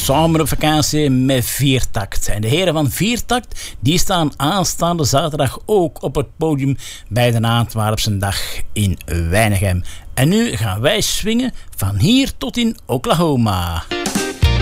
samen op vakantie met Viertakt. En de heren van Viertakt, die staan aanstaande zaterdag ook op het podium bij de Antwerpse dag in Weinigem. En nu gaan wij swingen van hier tot in Oklahoma.